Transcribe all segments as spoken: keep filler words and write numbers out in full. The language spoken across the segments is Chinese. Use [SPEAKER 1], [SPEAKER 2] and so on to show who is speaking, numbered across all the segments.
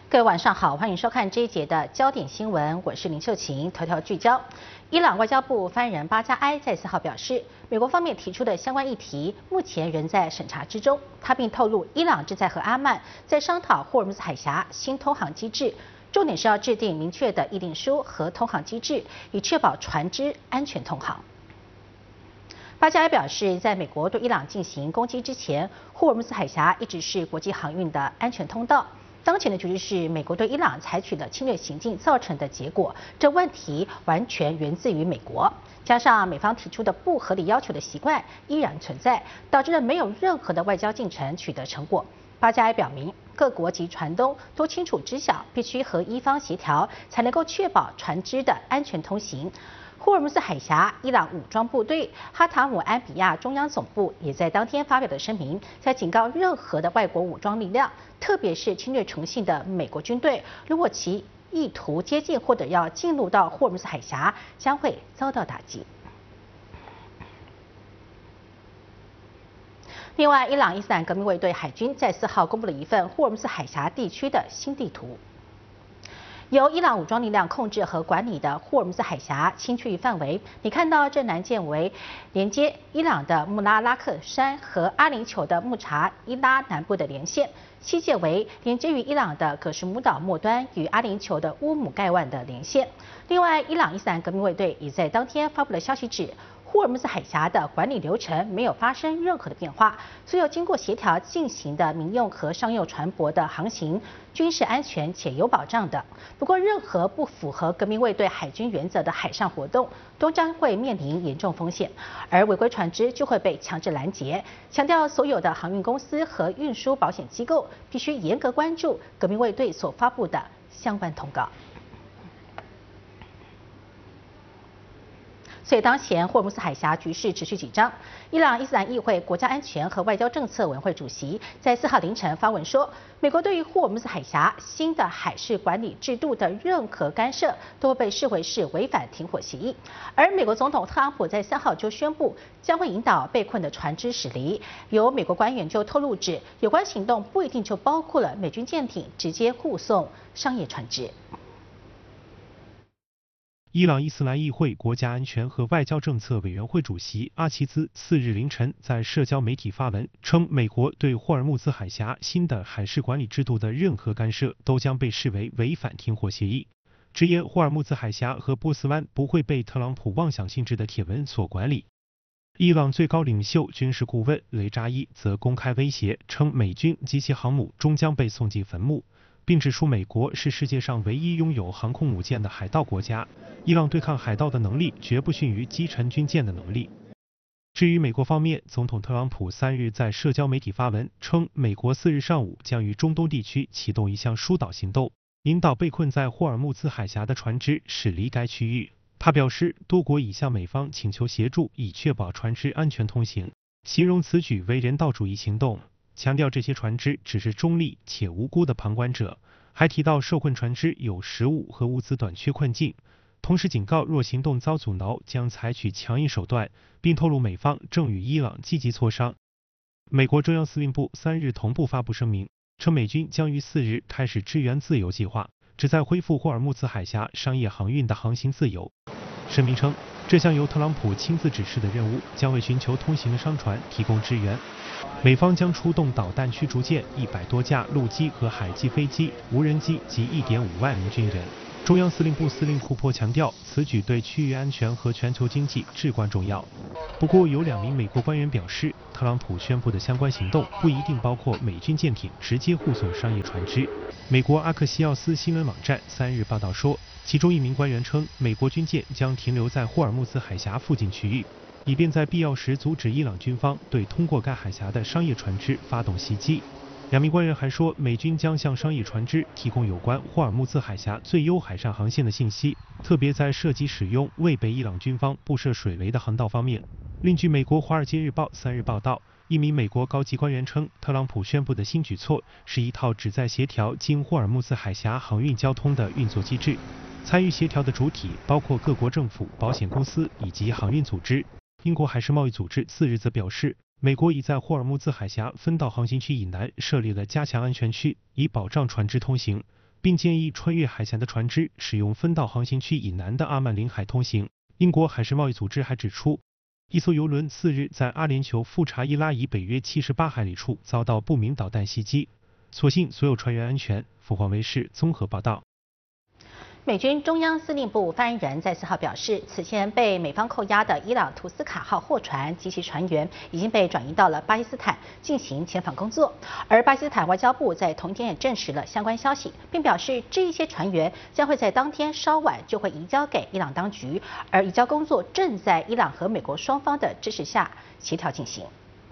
[SPEAKER 1] 各位晚上好，欢迎收看这一节的焦点新闻，我是林秀琴。头条聚焦：伊朗外交部发言人巴加埃在四号表示，美国方面提出的相关议题目前仍在审查之中。他并透露，伊朗正在和阿曼在商讨霍尔木兹海峡新通航机制，重点是要制定明确的议定书和通航机制，以确保船只安全通航。巴加埃表示，在美国对伊朗进行攻击之前，霍尔木兹海峡一直是国际航运的安全通道。当前的局势是美国对伊朗采取的侵略行径造成的结果，这问题完全源自于美国，加上美方提出的不合理要求的习惯依然存在，导致了没有任何的外交进程取得成果。巴加埃表明，各国及船东都清楚知晓，必须和伊方协调，才能够确保船只的安全通行。霍尔木兹海峡，伊朗武装部队哈塔姆安比亚中央总部也在当天发表的声明，在警告任何的外国武装力量，特别是侵略成性的美国军队，如果其意图接近或者要进入到霍尔木兹海峡，将会遭到打击。另外，伊朗伊斯兰革命卫队海军在四号公布了一份霍尔木兹海峡地区的新地图。由伊朗武装力量控制和管理的霍尔木兹海峡新区域范围，你看到这南界为连接伊朗的穆拉拉克山和阿联酋的穆查伊拉南部的连线，西界为连接于伊朗的葛什姆岛末端与阿联酋的乌姆盖万的连线。另外，伊朗伊斯兰革命卫队也在当天发布了消息指，霍尔木兹海峡的管理流程没有发生任何的变化，所有经过协调进行的民用和商用船舶的航行均是安全且有保障的。不过，任何不符合革命卫队海军原则的海上活动，都将会面临严重风险，而违规船只就会被强制拦截。强调所有的航运公司和运输保险机构必须严格关注革命卫队所发布的相关通告。所以，当前霍尔木兹海峡局势持续紧张。伊朗伊斯兰议会国家安全和外交政策委员会主席在四号凌晨发文说，美国对于霍尔木兹海峡新的海事管理制度的任何干涉，都会被视为是违反停火协议。而美国总统特朗普在三号就宣布，将会引导被困的船只驶离。有美国官员就透露指，有关行动不一定就包括了美军舰艇直接护送商业船只。
[SPEAKER 2] 伊朗伊斯兰议会国家安全和外交政策委员会主席阿齐兹次日凌晨在社交媒体发文称，美国对霍尔木兹海峡新的海事管理制度的任何干涉都将被视为违反停火协议，直言霍尔木兹海峡和波斯湾不会被特朗普妄想性质的铁纹所管理。伊朗最高领袖军事顾问雷扎伊则公开威胁称，美军及其航母终将被送进坟墓，并指出美国是世界上唯一拥有航空母舰的海盗国家，伊朗对抗海盗的能力绝不逊于击沉军舰的能力。至于美国方面，总统特朗普三日在社交媒体发文称，美国四日上午将于中东地区启动一项疏导行动，引导被困在霍尔木兹海峡的船只驶离该区域。他表示，多国已向美方请求协助，以确保船只安全通行，形容此举为人道主义行动，强调这些船只只是中立且无辜的旁观者，还提到受困船只有食物和物资短缺困境，同时警告若行动遭阻挠将采取强硬手段，并透露美方正与伊朗积极磋商。美国中央司令部三日同步发布声明，称美军将于四日开始支援自由计划，旨在恢复霍尔木兹海峡商业航运的航行自由。声明称，这项由特朗普亲自指示的任务将为寻求通行的商船提供支援。美方将出动导弹驱逐舰一百多架、陆基和海基飞机、无人机及一点五万名军人。中央司令部司令库珀强调，此举对区域安全和全球经济至关重要。不过，有两名美国官员表示，特朗普宣布的相关行动不一定包括美军舰艇直接护送商业船只。美国阿克西奥斯新闻网站三日报道说，其中一名官员称，美国军舰将停留在霍尔木兹海峡附近区域，以便在必要时阻止伊朗军方对通过该海峡的商业船只发动袭击。两名官员还说，美军将向商业船只提供有关霍尔木兹海峡最优海上航线的信息，特别在涉及使用未被伊朗军方布设水围的航道方面。另据美国《华尔街日报》三日报道，一名美国高级官员称，特朗普宣布的新举措是一套旨在协调经霍尔木兹海峡航运交通的运作机制，参与协调的主体包括各国政府、保险公司以及航运组织。英国海事贸易组织四日则表示，美国已在霍尔木兹海峡分道航行区以南设立了加强安全区，以保障船只通行。 并建议穿越海峡的船只使用分道航行区以南的阿曼领海通行。英国海事贸易组织还指出，一艘油轮次日在阿联酋富查伊拉以北约七十八海里处遭到不明导弹袭击，所幸所有船员安全。凤凰卫视综合报道。
[SPEAKER 1] 美军中央司令部发言人在四号表示，此前被美方扣押的伊朗图斯卡号货船及其船员已经被转移到了巴基斯坦进行遣返工作。而巴基斯坦外交部在同天也证实了相关消息，并表示这一些船员将会在当天稍晚就会移交给伊朗当局，而移交工作正在伊朗和美国双方的支持下协调进行。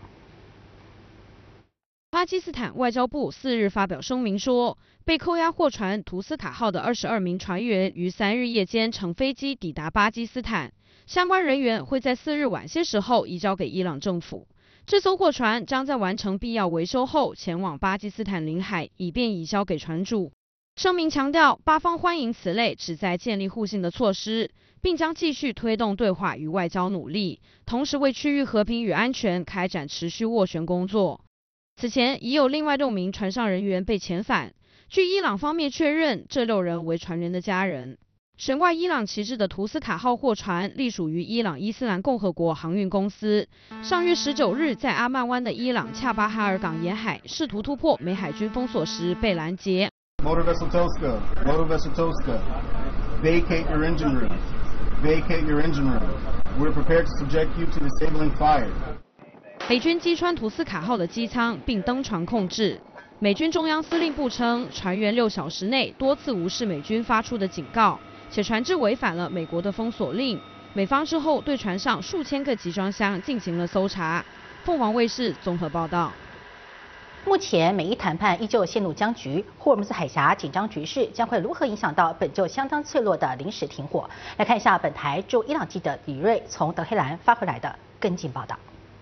[SPEAKER 3] 巴基斯坦外交部四日发表声明说，被扣押货船图斯卡号的二十二名船员于三日夜间乘飞机抵达巴基斯坦，相关人员会在四日晚些时候移交给伊朗政府。这艘货船将在完成必要维修后前往巴基斯坦领海，以便移交给船主。声明强调，巴方欢迎此类旨在建立互信的措施，并将继续推动对话与外交努力，同时为区域和平与安全开展持续斡旋工作。此前已有另外六名船上人员被遣返，据伊朗方面确认，这六人为船员的家人。悬挂伊朗旗帜的图斯卡号货船隶属于伊朗伊斯兰共和国航运公司，上月十九日在阿曼湾的伊朗恰巴哈尔港沿海试图突破美海军封锁时被拦截。
[SPEAKER 4] Motor vessel Tosca, motor vessel Tosca, vacate your engine room, vacate your engine room. We're prepared to subject you to disabling fire.
[SPEAKER 3] 美军击穿图斯卡号的机舱并登船控制。美军中央司令部称，船员六小时内多次无视美军发出的警告，且船只违反了美国的封锁令。美方之后对船上数千个集装箱进行了搜查。凤凰卫视综合报道。
[SPEAKER 1] 目前，美伊谈判依旧陷入僵局，霍尔木兹海峡紧张局势将会如何影响到本就相当脆弱的临时停火？来看一下本台驻伊朗记者李瑞从德黑兰发回来的跟进报道。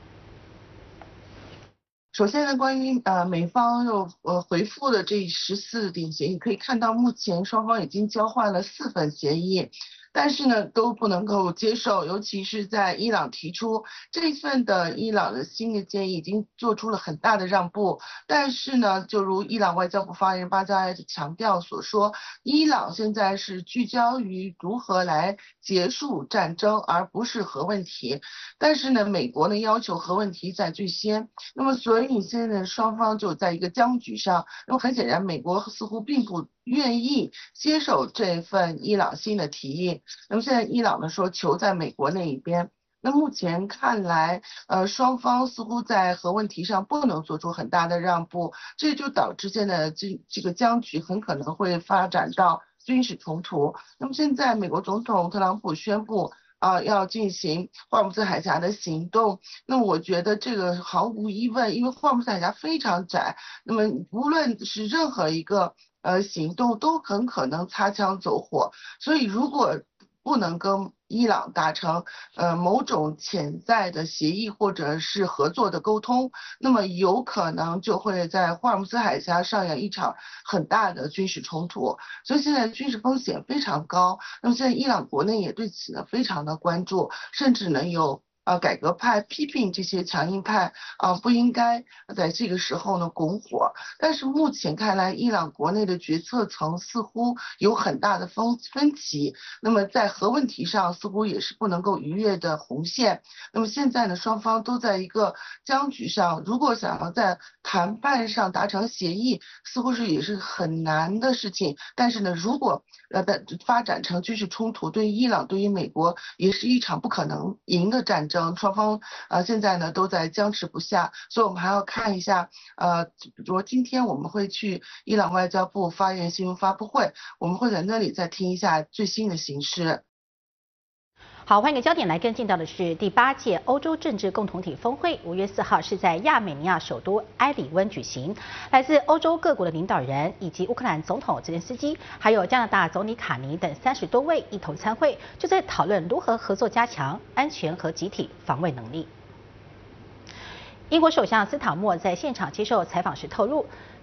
[SPEAKER 5] 首先呢，关于呃美方又呃回复的这十四点协议，可以看到目前双方已经交换了四份协议，但是呢都不能够接受，尤其是在伊朗提出这份的伊朗的新的建议已经做出了很大的让步，但是呢，就如伊朗外交部发言人巴扎埃强调所说，伊朗现在是聚焦于如何来结束战争，而不是核问题。但是呢，美国呢要求核问题在最先，那么所以现在双方就在一个僵局上。那么很显然，美国似乎并不愿意接受这份伊朗新的提议。那么现在伊朗呢说求在美国那一边。那目前看来，呃，双方似乎在核问题上不能做出很大的让步，这就导致现在这这个僵局很可能会发展到军事冲突。那么现在美国总统特朗普宣布啊、呃，要进行霍尔木兹海峡的行动。那么我觉得这个毫无疑问，因为霍尔木兹海峡非常窄，那么无论是任何一个呃行动都很可能擦枪走火。所以如果不能跟伊朗达成呃某种潜在的协议或者是合作的沟通，那么有可能就会在霍尔木兹海峡上演一场很大的军事冲突，所以现在军事风险非常高。那么现在伊朗国内也对此呢非常的关注，甚至呢有啊，改革派批评这些强硬派啊，不应该在这个时候呢拱火。但是目前看来，伊朗国内的决策层似乎有很大的分分歧。那么在核问题上，似乎也是不能够逾越的红线。那么现在呢，双方都在一个僵局上，如果想要在谈判上达成协议，似乎是也是很难的事情。但是呢，如果呃发展成军事冲突，对于伊朗、对于美国也是一场不可能赢的战争。双方呃现在呢都在僵持不下，所以我们还要看一下呃，比如说今天我们会去伊朗外交部发言新闻发布会，我们会在那里再听一下最新的形势。
[SPEAKER 1] 好，换一个焦点来跟进到的是第八届欧洲政治共同体峰会，五月四号是在亚美尼亚首都埃里温举行。来自欧洲各国的领导人以及乌克兰总统泽连斯基，还有加拿大总理卡尼等三十多位一同参会，就在讨论如何合作加强安全和集体防卫能力。英国首相斯塔默在现场接受采访时透露，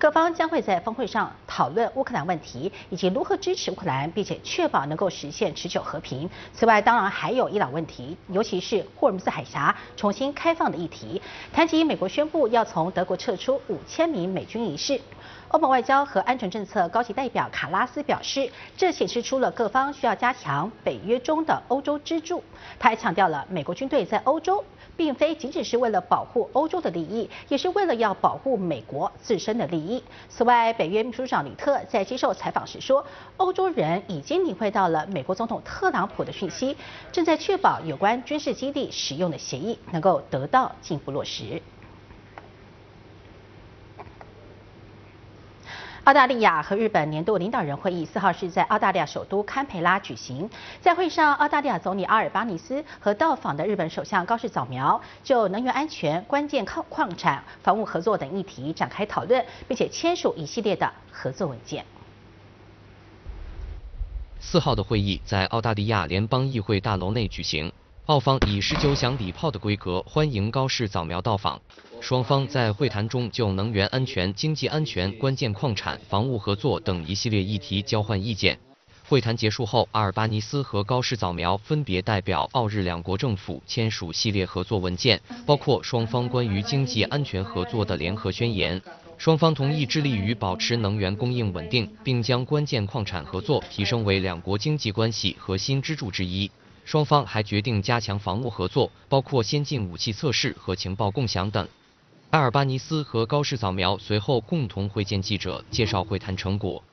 [SPEAKER 1] 各方将会在峰会上讨论乌克兰问题以及如何支持乌克兰，并且确保能够实现持久和平。此外，当然还有伊朗问题，尤其是霍尔木兹海峡重新开放的议题。谈及美国宣布要从德国撤出五千名美军一事。 欧盟外交和安全政策高级代表卡拉斯表示，这显示出了各方需要加强北约中的欧洲支柱。他还强调了，美国军队在欧洲并非仅仅是为了保护欧洲的利益，也是为了要保护美国自身的利益。此外，北约秘书长吕特在接受采访时说，欧洲人已经领会到了美国总统特朗普的讯息，正在确保有关军事基地使用的协议能够得到进一步落实。 澳大利亚和日本年度领导人会议四号是在澳大利亚首都堪培拉举行。在会上，澳大利亚总理阿尔巴尼斯和到访的日本首相高市早苗就能源安全、关键矿矿产、防务合作等议题展开讨论，并且签署一系列的合作文件。
[SPEAKER 6] 四号的会议在澳大利亚联邦议会大楼内举行，澳方以十九响礼炮的规格欢迎高市早苗到访。 双方在会谈中就能源安全、经济安全、关键矿产、防务合作等一系列议题交换意见。会谈结束后，阿尔巴尼斯和高市早苗分别代表澳日两国政府签署系列合作文件，包括双方关于经济安全合作的联合宣言。双方同意致力于保持能源供应稳定，并将关键矿产合作提升为两国经济关系核心支柱之一。 双方还决定加强防务合作，包括先进武器测试和情报共享等。阿尔巴尼斯和高市早苗随后共同会见记者，介绍会谈成果。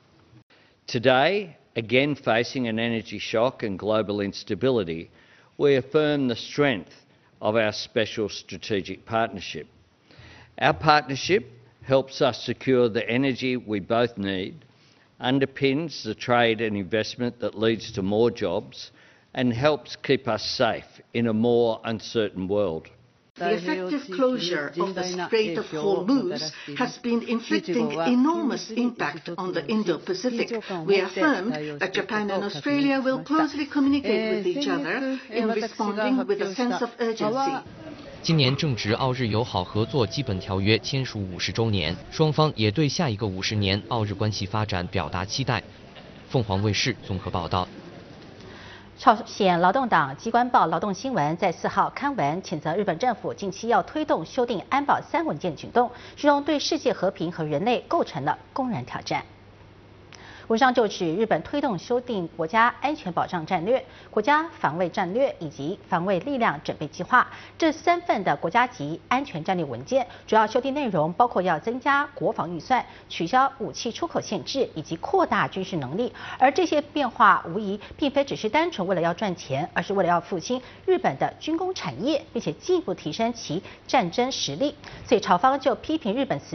[SPEAKER 7] Today, again facing an energy shock and global instability, we affirm the strength of our special strategic partnership. Our partnership helps us secure the energy we both need, underpins the trade and investment that leads to more jobs, and helps keep us safe in a more uncertain world.
[SPEAKER 8] The effective closure of the Strait of Hormuz has been inflicting enormous impact on the Indo-Pacific. We affirm that Japan and Australia will closely communicate with each other in responding with a sense of urgency.
[SPEAKER 6] 今年正值澳日友好合作基本条约签署五十周年，双方也对下一个五十年澳日关系发展表达期待。凤凰卫视综合报道。
[SPEAKER 1] 朝鲜劳动党机关报劳动新闻在四号刊文谴责日本政府近期要推动修订安保三文件举动，形容对世界和平和人类构成了公然挑战。 文章就指日本推动修订国家安全保障战略、国家防卫战略以及防卫力量准备计划这三份的国家级安全战略文件，主要修订内容包括要增加国防预算、取消武器出口限制以及扩大军事能力。而这些变化无疑并非只是单纯为了要赚钱，而是为了要复兴日本的军工产业，并且进一步提升其战争实力。所以朝方就批评日本